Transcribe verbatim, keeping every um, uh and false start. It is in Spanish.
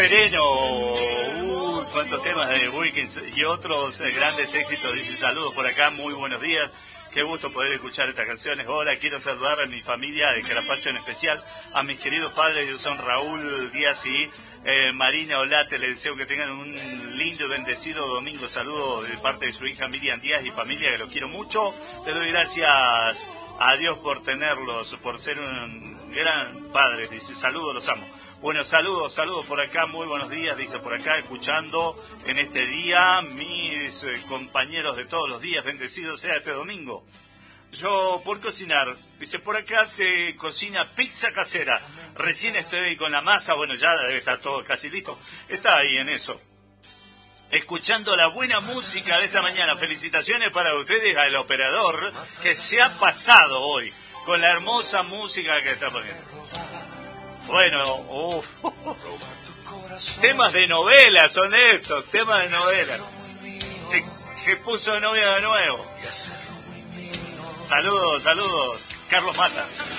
Sereno, uh, cuántos temas de Wilkins y otros eh, grandes éxitos. Dice saludos por acá, muy buenos días. Qué gusto poder escuchar estas canciones. Hola, quiero saludar a mi familia de Carapacho en especial, a mis queridos padres, ellos son Raúl Díaz y eh, Marina Olate. Les deseo que tengan un lindo y bendecido domingo. Saludos de parte de su hija Miriam Díaz y familia, que los quiero mucho. Les doy gracias a Dios por tenerlos, por ser un gran padre. Dice saludos, los amo. Bueno, saludos, saludos por acá, muy buenos días, dice por acá, escuchando en este día, mis eh, compañeros de todos los días, bendecido sea este domingo. Yo, por cocinar, dice por acá se cocina pizza casera, recién estoy con la masa, bueno, ya debe estar todo casi listo, está ahí en eso. Escuchando la buena música de esta mañana, felicitaciones para ustedes al operador que se ha pasado hoy con la hermosa música que está poniendo. Bueno, uf, temas de novela son estos, temas de novela. Se, se puso novia de nuevo. Saludos, saludos, Carlos Matas.